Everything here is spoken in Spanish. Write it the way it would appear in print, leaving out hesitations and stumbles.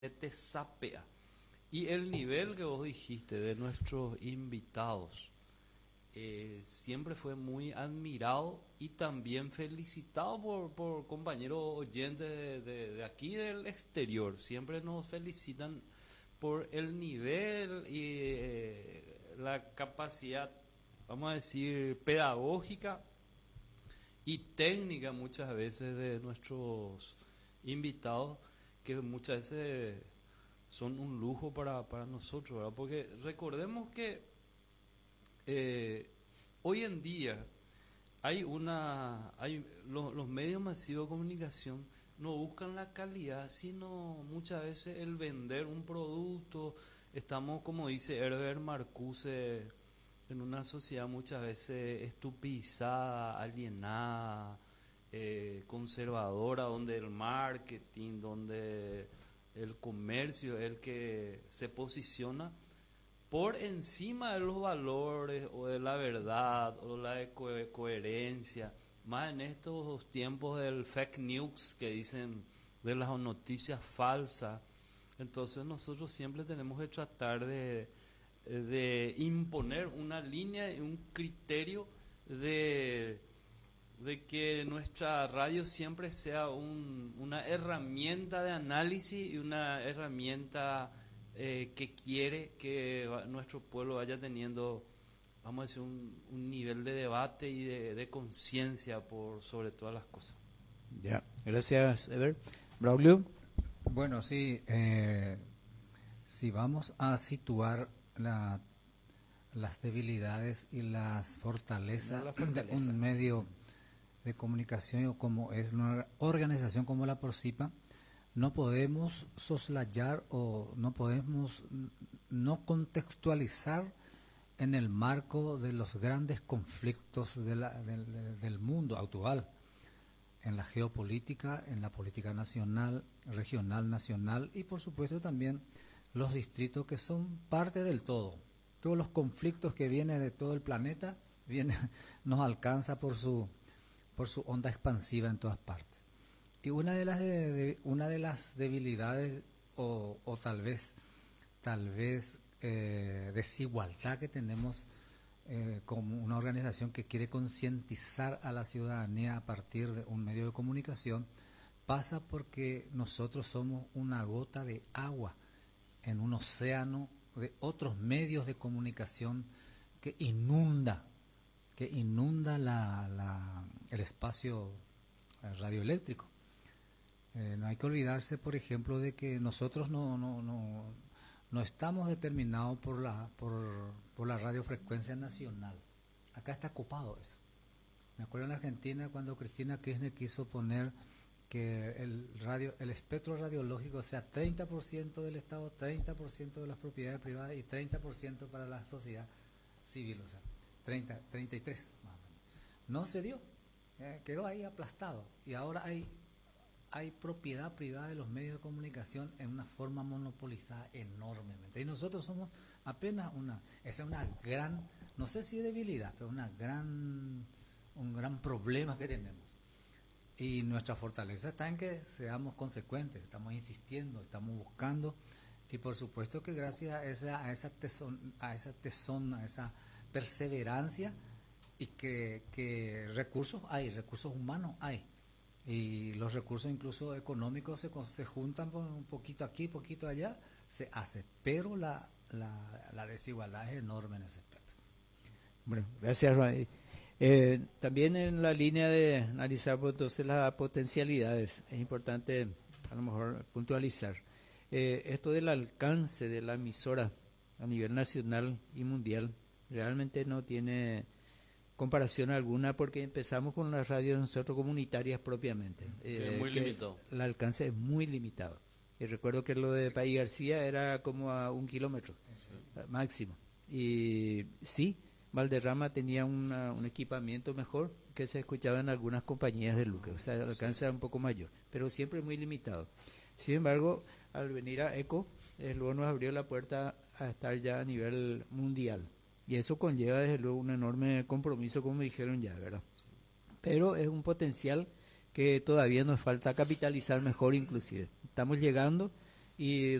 te sapea. Y el nivel que vos dijiste de nuestros invitados siempre fue muy admirado y también felicitado por compañeros oyentes de aquí del exterior. Siempre nos felicitan por el nivel y la capacidad, vamos a decir, pedagógica y técnica muchas veces de nuestros invitados, que muchas veces son un lujo para nosotros, ¿verdad? Porque recordemos que hoy en día los medios masivos de comunicación no buscan la calidad, sino muchas veces el vender un producto. Estamos, como dice Herbert Marcuse, en una sociedad muchas veces estupidizada, alienada, conservadora, donde el marketing, donde el comercio es el que se posiciona por encima de los valores o de la verdad o la de coherencia, más en estos tiempos del fake news que dicen de las noticias falsas. Entonces nosotros siempre tenemos que tratar de imponer una línea y un criterio de que nuestra radio siempre sea una herramienta de análisis y una herramienta que quiere que nuestro pueblo vaya teniendo, vamos a decir, un nivel de debate y de conciencia por sobre todas las cosas. Ya, gracias, Ever. Braulio. Bueno, sí, si vamos a situar las debilidades y las fortalezas de un medio de comunicación o como es una organización como la Procipa, no podemos soslayar o no podemos no contextualizar en el marco de los grandes conflictos del mundo actual, en la geopolítica, en la política nacional, regional, nacional y por supuesto también los distritos que son parte del todo. Todos los conflictos que vienen de todo el planeta nos alcanza por su onda expansiva en todas partes. Y una de las debilidades o tal vez desigualdad que tenemos como una organización que quiere concientizar a la ciudadanía a partir de un medio de comunicación pasa porque nosotros somos una gota de agua en un océano de otros medios de comunicación que inunda el espacio radioeléctrico. No hay que olvidarse, por ejemplo, de que nosotros no estamos determinados por la radiofrecuencia nacional. Acá está copado eso. Me acuerdo en Argentina cuando Cristina Kirchner quiso poner que el espectro radiológico sea 30% del Estado, 30% de las propiedades privadas y 30% para la sociedad civil, o sea, 33 más o menos. No se dio, quedó ahí aplastado y ahora hay propiedad privada de los medios de comunicación en una forma monopolizada enormemente. Y nosotros somos apenas esa es una gran, no sé si debilidad, pero un gran problema que tenemos. Y nuestra fortaleza está en que seamos consecuentes, estamos insistiendo, estamos buscando, y por supuesto que gracias a esa perseverancia, y que recursos humanos hay. Y los recursos incluso económicos se juntan con un poquito aquí, poquito allá, se hace, pero la desigualdad es enorme en ese aspecto. Bueno, gracias, Ray. También en la línea de analizar entonces las potencialidades, es importante a lo mejor puntualizar esto del alcance de la emisora a nivel nacional y mundial realmente no tiene comparación alguna porque empezamos con las radios nosotros comunitarias propiamente. Muy limitado. El alcance es muy limitado. Y recuerdo que lo de País García era como a 1 kilómetro máximo. Y sí, Valderrama tenía un equipamiento mejor que se escuchaba en algunas compañías de Luque. O sea, el alcance era un poco mayor, pero siempre muy limitado. Sin embargo, al venir a ECO, luego nos abrió la puerta a estar ya a nivel mundial. Y eso conlleva desde luego un enorme compromiso, como dijeron ya, ¿verdad? Pero es un potencial que todavía nos falta capitalizar mejor inclusive. Estamos llegando y